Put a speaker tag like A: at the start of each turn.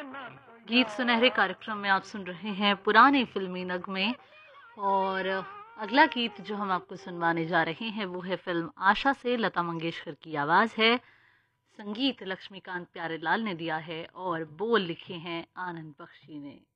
A: गीत सुनहरे कार्यक्रम में आप सुन रहे हैं पुराने फिल्मी नगमे। और अगला गीत जो हम आपको सुनवाने जा रहे हैं वो है फिल्म आशा से, लता मंगेशकर की आवाज़ है। संगीत लक्ष्मीकांत प्यारेलाल ने दिया है और बोल लिखे हैं आनंद बख्शी ने।